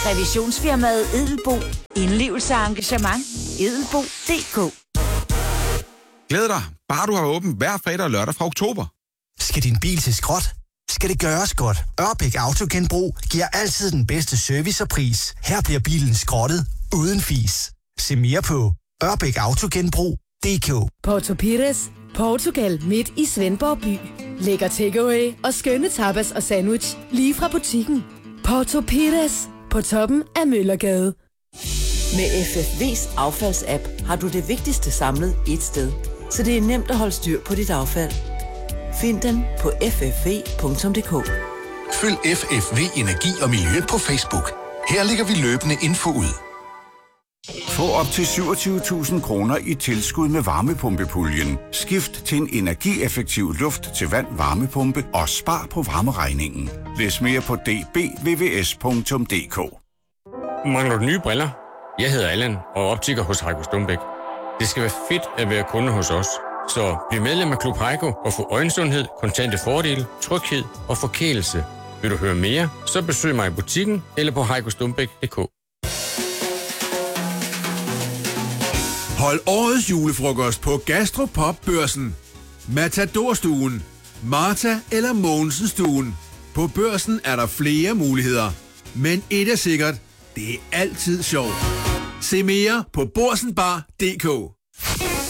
Revisionsfirmaet Edelbo. Indlevelse og engagement. Edelbo.dk. Glæd dig, bare du har åbent hver fredag og lørdag fra oktober. Skal din bil til skrot? Skal det gøres godt? Ørbæk Autogenbrug giver altid den bedste service og pris. Her bliver bilen skrottet uden fis. Se mere på ørbækautogenbrug.dk. Porto Pires, Portugal midt i Svendborg by. Lækker takeaway og skønne tapas og sandwich lige fra butikken. Porto Pires på toppen af Møllergade. Med FFV's affaldsapp har du det vigtigste samlet ét sted, så det er nemt at holde styr på dit affald. Find den på ffv.dk. Følg FFV Energi og Miljø på Facebook. Her lægger vi løbende info ud. Få op til 27.000 kroner i tilskud med varmepumpepuljen. Skift til en energieffektiv luft til vand varmepumpe og spar på varmeregningen. Læs mere på dbvvs.dk. Mangler du nye briller? Jeg hedder Allan og er optiker hos Heiko Stumbæk. Det skal være fedt at være kunde hos os. Så bliv medlem af Klub Heiko og få øjensundhed, kontante fordele, tryghed og forkælelse. Vil du høre mere, så besøg mig i butikken eller på heikostumbæk.dk. Hold årets julefrokost på Gastropop-børsen. Matador-stuen, Marta eller Mogensen-stuen. På Børsen er der flere muligheder. Men et er sikkert, det er altid sjovt. Se mere på borsenbar.dk.